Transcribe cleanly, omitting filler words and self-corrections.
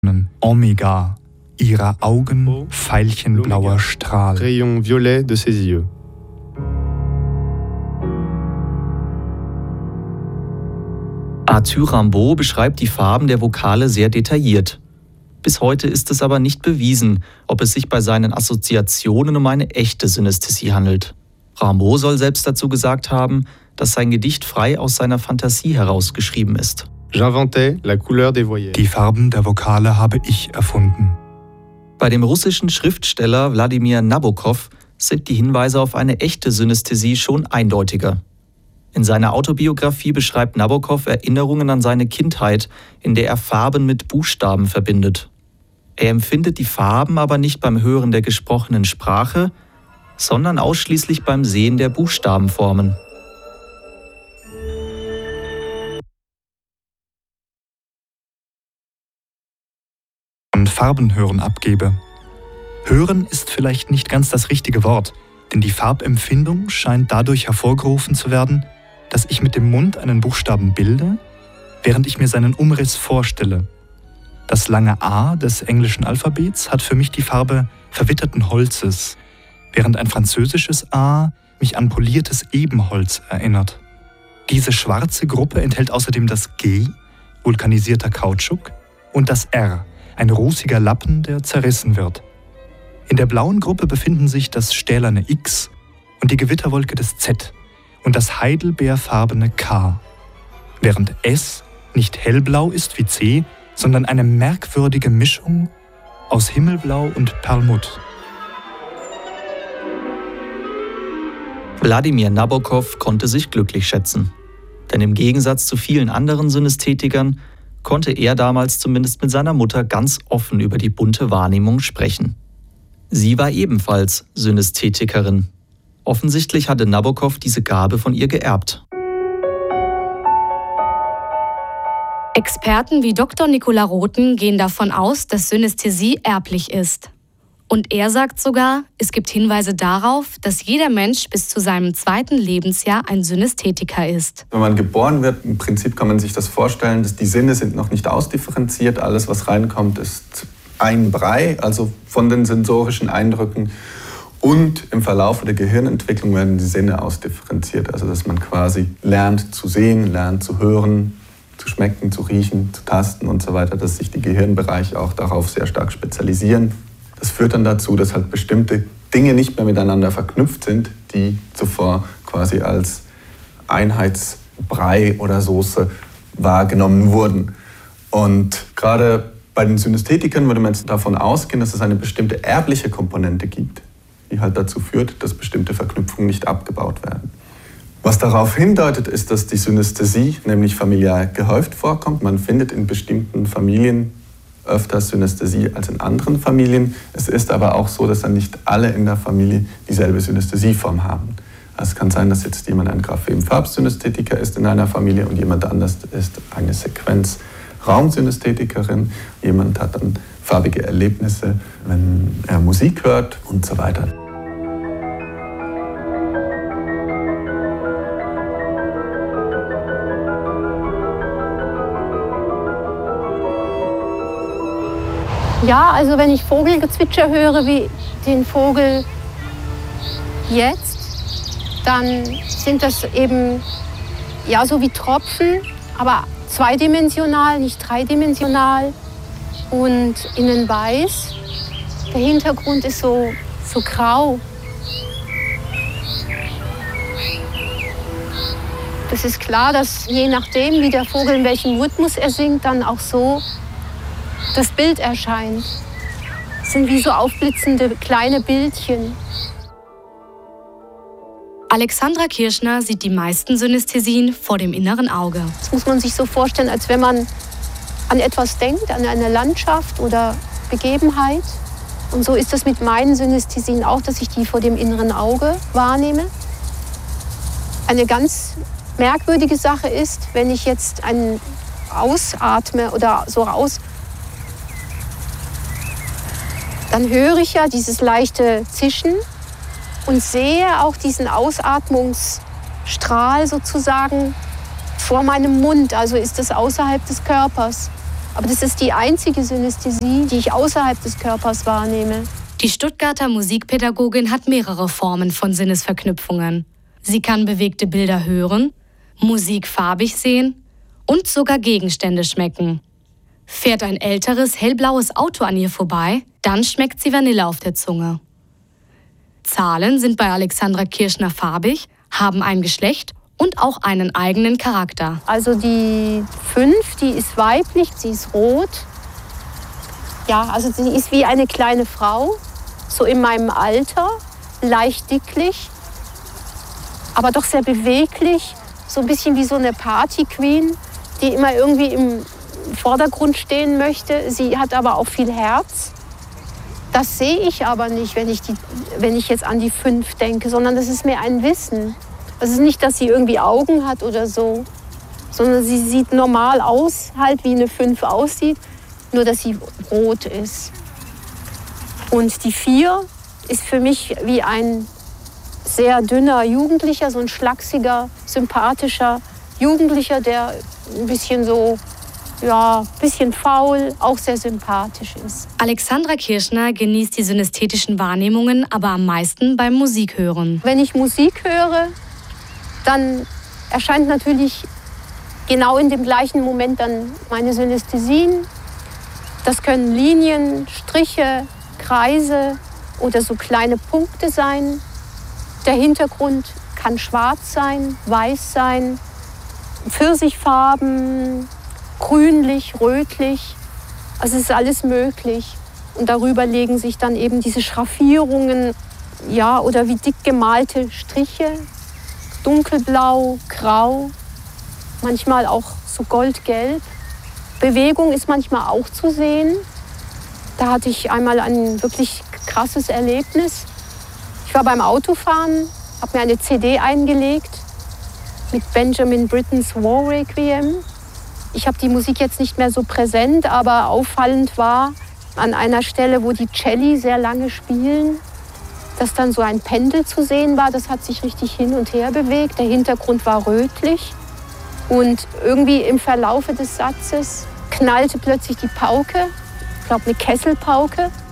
Omega, ihrer Augen veilchenblauer Strahl. Rayon violet de ses yeux. Arthur Rimbaud beschreibt die Farben der Vokale sehr detailliert. Bis heute ist es aber nicht bewiesen, ob es sich bei seinen Assoziationen um eine echte Synästhesie handelt. Rimbaud soll selbst dazu gesagt haben, dass sein Gedicht frei aus seiner Fantasie herausgeschrieben ist. J'inventais la couleur des voyelles. Die Farben der Vokale habe ich erfunden. Bei dem russischen Schriftsteller Wladimir Nabokov sind die Hinweise auf eine echte Synästhesie schon eindeutiger. In seiner Autobiografie beschreibt Nabokov Erinnerungen an seine Kindheit, in der er Farben mit Buchstaben verbindet. Er empfindet die Farben aber nicht beim Hören der gesprochenen Sprache, sondern ausschließlich beim Sehen der Buchstabenformen. Und Farbenhören abgebe. Hören ist vielleicht nicht ganz das richtige Wort, denn die Farbempfindung scheint dadurch hervorgerufen zu werden, dass ich mit dem Mund einen Buchstaben bilde, während ich mir seinen Umriss vorstelle. Das lange A des englischen Alphabets hat für mich die Farbe verwitterten Holzes, während ein französisches A mich an poliertes Ebenholz erinnert. Diese schwarze Gruppe enthält außerdem das G, vulkanisierter Kautschuk, und das R, ein rußiger Lappen, der zerrissen wird. In der blauen Gruppe befinden sich das stählerne X und die Gewitterwolke des Z und das heidelbeerfarbene K, während S nicht hellblau ist wie C, sondern eine merkwürdige Mischung aus Himmelblau und Perlmutt. Wladimir Nabokov konnte sich glücklich schätzen. Denn im Gegensatz zu vielen anderen Synästhetikern konnte er damals zumindest mit seiner Mutter ganz offen über die bunte Wahrnehmung sprechen. Sie war ebenfalls Synästhetikerin. Offensichtlich hatte Nabokov diese Gabe von ihr geerbt. Experten wie Dr. Nicola Rothen gehen davon aus, dass Synästhesie erblich ist. Und er sagt sogar, es gibt Hinweise darauf, dass jeder Mensch bis zu seinem 2. Lebensjahr ein Synästhetiker ist. Wenn man geboren wird, im Prinzip kann man sich das vorstellen, dass die Sinne sind noch nicht ausdifferenziert. Alles, was reinkommt, ist ein Brei, also von den sensorischen Eindrücken. Und im Verlauf der Gehirnentwicklung werden die Sinne ausdifferenziert. Also dass man quasi lernt zu sehen, lernt zu hören, zu schmecken, zu riechen, zu tasten und so weiter, dass sich die Gehirnbereiche auch darauf sehr stark spezialisieren. Das führt dann dazu, dass halt bestimmte Dinge nicht mehr miteinander verknüpft sind, die zuvor quasi als Einheitsbrei oder Soße wahrgenommen wurden. Und gerade bei den Synästhetikern würde man jetzt davon ausgehen, dass es eine bestimmte erbliche Komponente gibt, die halt dazu führt, dass bestimmte Verknüpfungen nicht abgebaut werden. Was darauf hindeutet, ist, dass die Synästhesie nämlich familiär gehäuft vorkommt. Man findet in bestimmten Familien öfter Synästhesie als in anderen Familien. Es ist aber auch so, dass dann nicht alle in der Familie dieselbe Synästhesieform haben. Also es kann sein, dass jetzt jemand ein Graphem-Farbsynästhetiker ist in einer Familie und jemand anders ist eine Sequenz-Raumsynästhetikerin. Jemand hat dann farbige Erlebnisse, wenn er Musik hört und so weiter. Ja, also wenn ich Vogelgezwitscher höre, wie den Vogel jetzt, dann sind das eben ja so wie Tropfen, aber zweidimensional, nicht dreidimensional und innen weiß. Der Hintergrund ist so grau. Das ist klar, dass je nachdem, wie der Vogel in welchem Rhythmus er singt, dann auch so das Bild erscheint. Das sind wie so aufblitzende kleine Bildchen. Alexandra Kirschner sieht die meisten Synästhesien vor dem inneren Auge. Das muss man sich so vorstellen, als wenn man an etwas denkt, an eine Landschaft oder Begebenheit. Und so ist das mit meinen Synästhesien auch, dass ich die vor dem inneren Auge wahrnehme. Eine ganz merkwürdige Sache ist, wenn ich jetzt einen ausatme oder so raus, dann höre ich ja dieses leichte Zischen und sehe auch diesen Ausatmungsstrahl sozusagen vor meinem Mund. Also ist es außerhalb des Körpers. Aber das ist die einzige Synästhesie, die ich außerhalb des Körpers wahrnehme. Die Stuttgarter Musikpädagogin hat mehrere Formen von Sinnesverknüpfungen. Sie kann bewegte Bilder hören, Musik farbig sehen und sogar Gegenstände schmecken. Fährt ein älteres, hellblaues Auto an ihr vorbei, dann schmeckt sie Vanille auf der Zunge. Zahlen sind bei Alexandra Kirschner farbig, haben ein Geschlecht und auch einen eigenen Charakter. Also die 5, die ist weiblich, sie ist rot. Ja, also sie ist wie eine kleine Frau, so in meinem Alter, leicht dicklich, aber doch sehr beweglich, so ein bisschen wie so eine Party-Queen, die immer irgendwie im Vordergrund stehen möchte. Sie hat aber auch viel Herz. Das sehe ich aber nicht, wenn ich jetzt an die 5 denke, sondern das ist mehr ein Wissen. Es ist nicht, dass sie irgendwie Augen hat oder so, sondern sie sieht normal aus, halt wie eine 5 aussieht, nur dass sie rot ist. Und die 4 ist für mich wie ein sehr dünner Jugendlicher, so ein schlachsiger, sympathischer Jugendlicher, der ein bisschen so, ja, ein bisschen faul, auch sehr sympathisch ist. Alexandra Kirschner genießt die synästhetischen Wahrnehmungen aber am meisten beim Musikhören. Wenn ich Musik höre, dann erscheint natürlich genau in dem gleichen Moment dann meine Synästhesien. Das können Linien, Striche, Kreise oder so kleine Punkte sein. Der Hintergrund kann schwarz sein, weiß sein, Pfirsichfarben, grünlich, rötlich. Also es ist alles möglich. Und darüber legen sich dann eben diese Schraffierungen, ja, oder wie dick gemalte Striche, dunkelblau, grau, manchmal auch so goldgelb. Bewegung ist manchmal auch zu sehen. Da hatte ich einmal ein wirklich krasses Erlebnis. Ich war beim Autofahren, habe mir eine CD eingelegt mit Benjamin Brittens War Requiem. Ich habe die Musik jetzt nicht mehr so präsent, aber auffallend war an einer Stelle, wo die Celli sehr lange spielen, dass dann so ein Pendel zu sehen war. Das hat sich richtig hin und her bewegt. Der Hintergrund war rötlich. Und irgendwie im Verlaufe des Satzes knallte plötzlich die Pauke, ich glaube eine Kesselpauke.